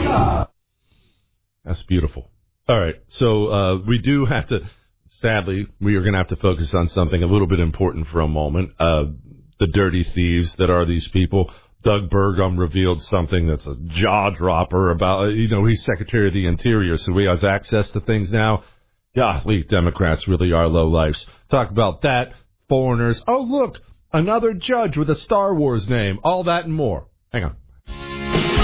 That's beautiful. All right, so we do have to, sadly, we are going to have to focus on something a little bit important for a moment. The dirty thieves that are these people. Doug Burgum revealed something that's a jaw-dropper about, he's Secretary of the Interior, so he has access to things now. Golly, Democrats really are low lifes. Talk about that, foreigners. Oh, look, another judge with a Star Wars name. All that and more. Hang on.